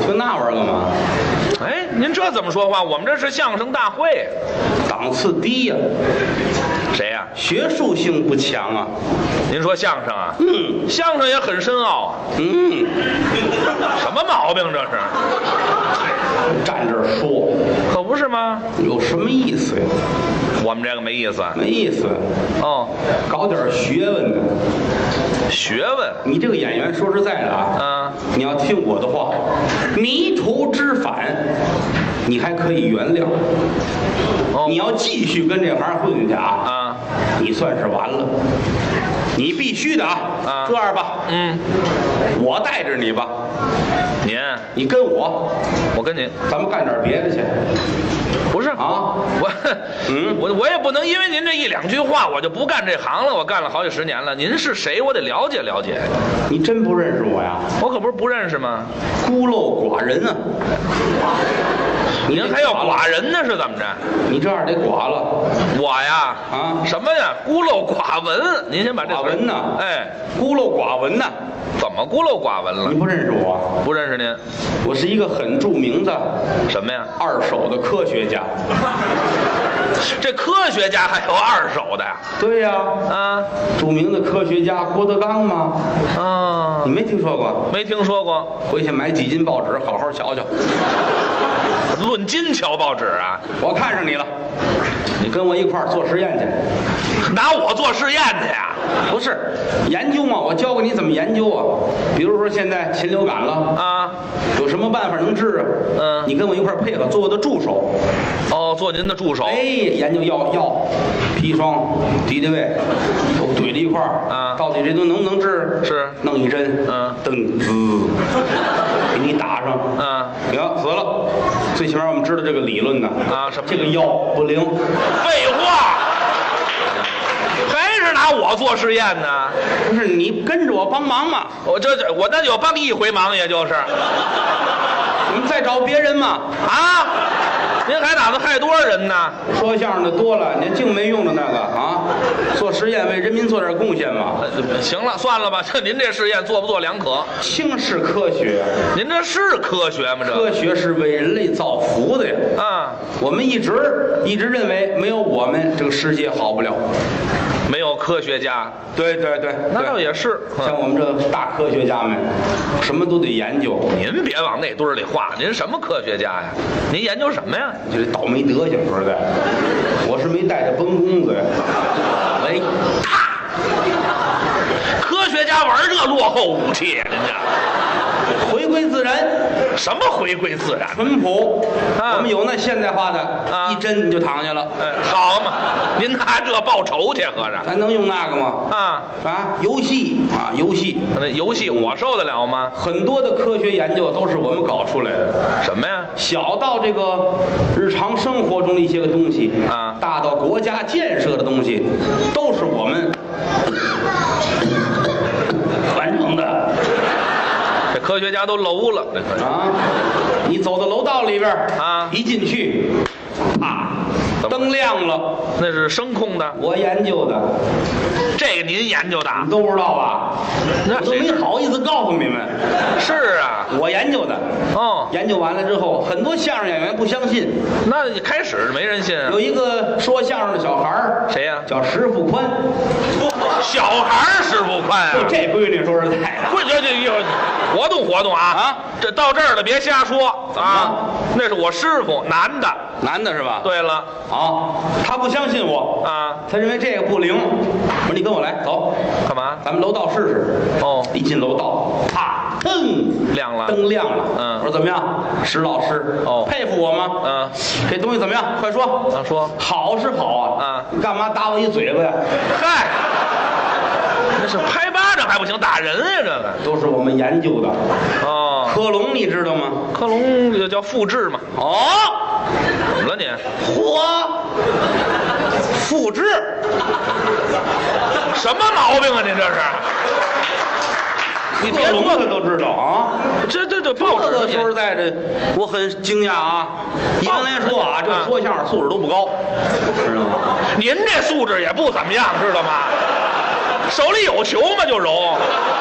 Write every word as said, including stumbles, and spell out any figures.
听那玩意儿干嘛？ 哎，您这怎么说话？我们这是相声大会， 档次低呀、 谁呀、 学术性不强啊。 您说相声啊？ 嗯相声也很深奥啊， 嗯， 什么毛病这是？ 站这儿说可不是吗？ 有什么意思呀？ 我们这个没意思。 没意思， 哦， 搞点学问呢。 学问。 你这个演员，说实在的啊， 嗯， 你要听我的话，迷途知返，你还可以原谅。 哦你要继续跟这行混去啊， 啊， 你算是完了。你必须的啊！ 啊这样吧， 嗯， 我带着你吧， 您， 你跟我， 我跟您咱们干点别的去不是啊！ 我， 嗯我我也不能因为您这一两句话我就不干这行了，我干了好几十年了。您是谁？我得了解了解。 你真不认识我呀？ 我可不是不认识吗？ 孤陋寡人啊！ 您还要寡人呢？是怎么着？ 你这样得寡了我呀， 啊！ 什么呀？孤陋寡闻。您先把这寡闻呐哎， 孤陋寡闻呐！ 怎么孤陋寡闻了你？不认识我？ 不认识您？ 我是一个很著名的什么呀？ 二手的科学家。 这科学家还有二手的呀？ 对呀、 啊著名的科学家郭德纲吗？ 啊你，没听说过？ 没听说过。 回去买几斤报纸，好好瞧瞧。 论斤瞧报纸啊？ 我看上你了，你跟我一块儿做实验去。 拿我做实验去呀？ 不是研究嘛，我教给你怎么研究啊。比如说现在禽流感了， 啊， 有什么办法能治啊？ 嗯你跟我一块儿配合，做我的助手。 哦，做您的助手。 哎，研究药药、砒霜、敌敌畏都怼在一块儿啊到底这都能不能治？ 是弄一针， 嗯噔滋，给你打上， 嗯， 行死了。最起码我们知道这个理论呢。 啊什么这个药不灵。 废话，还是拿我做实验呢？ 不是你跟着我帮忙嘛？ 我这这我那有帮一回忙，也就是你们再找别人嘛？ 啊，您还打算害多少人呢？ 说相声的多了，您净没用的那个啊！做实验为人民做点贡献嘛。 呃行了，算了吧，这您这试验做不做两可。 轻视科学， 您这是科学吗？这科学是为人类造福的呀。 啊， 我们一直一直认为，没有我们，这个世界好不了。 没有科学家， 对对对， 那倒也是。 像我们这大科学家们，什么都得研究。 您别往那堆儿里画，您什么科学家呀？您研究什么呀？ 就这倒霉德行，说实在，我是没带着崩弓子呀。 喂，咔！科学家玩这落后武器，人家回归自然， 什么回归自然？ 淳朴。 啊我们有那现代化的， 啊一针你就躺下了。 哎，好嘛，您拿这报仇去，合着咱能用那个吗？ 啊？ 啊，游戏啊，游戏， 那游戏我受得了吗？ 很多的科学研究都是我们搞出来的。 什么呀？ 小到这个日常生活中的一些个东西啊大到国家建设的东西，都是我们完成的这科学家都楼了，这科学啊！你走到楼道里边儿啊一进去，啊， 怎么灯亮了， 那是声控的， 我研究的， 这个您研究的？ 你都不知道吧？ 那我都没好意思告诉你们， 是啊， 我研究的。 哦， 研究完了之后，很多相声演员不相信。 那你开始没人信啊有？一个说相声的小孩儿， 谁呀叫石富宽。 小孩儿使不宽啊？ 这闺女说实在的， 不，这这这活动活动啊！ 啊， 这到这儿了，别瞎说啊！那是我师傅，男的。 男的是吧？ 对了啊，他不相信我， 啊， 他认为这个不灵。我说你跟我来，走， 干嘛？ 咱们楼道试试。 哦， 一进楼道，啪，腾， 亮了灯亮了。 嗯我说怎么样，石老师？ 哦佩服我吗？ 嗯， 这东西怎么样？快说。 啊，说， 好是好啊。 啊你干嘛打我一嘴巴呀？ 嗨，那是拍巴掌还不行，打人呀、这个。 都是我们研究的。 哦， 科隆你知道吗？ 克隆就叫复制嘛。 哦， 怎么了你？ 嚯，复制。 什么毛病啊？你这是？你别克隆他说， 都知道啊。 这这这报这个纸说实在的，我很惊讶啊。一般来说啊，这个说相声素质都不高，知道吗？ 您这素质也不怎么样，知道吗？手里有球嘛就揉。